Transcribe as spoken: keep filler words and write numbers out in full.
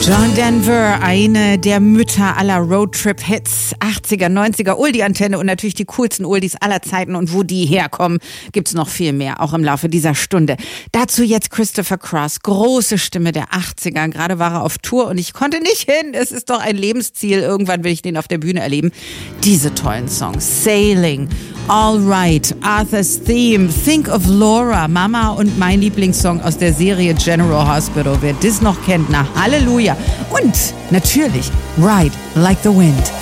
John Denver, eine der Mütter aller Roadtrip-Hits, achtziger, neunziger, Oldie-Antenne und natürlich die coolsten Oldies aller Zeiten. Und wo die herkommen, gibt's noch viel mehr, auch im Laufe dieser Stunde. Dazu jetzt Christopher Cross, große Stimme der achtziger. Gerade war er auf Tour und ich konnte nicht hin. Es ist doch ein Lebensziel. Irgendwann will ich den auf der Bühne erleben. Diese tollen Songs. Sailing, All Right, Arthur's Theme, Think of Laura, Mama und mein Lieblingssong aus der Serie General Hospital. Wer das noch kennt, na Halleluja. Und natürlich Ride Like the Wind.